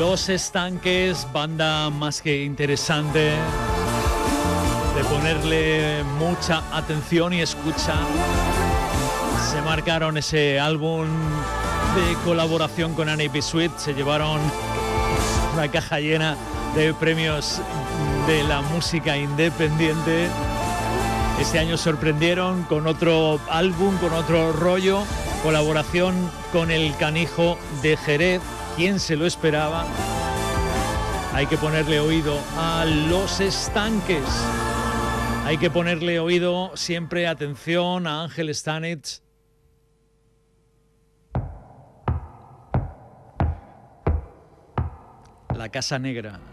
Los Estanques, banda más que interesante, de ponerle mucha atención y escucha. Se marcaron ese álbum de colaboración con Annie B. Sweet, se llevaron una caja llena de premios de la música independiente. Este año sorprendieron con otro álbum, con otro rollo, colaboración con el Canijo de Jerez. ¿Quién se lo esperaba? Hay que ponerle oído a Los Estanques. Hay que ponerle oído siempre, atención, a Ángel Stanich. La Casa Negra.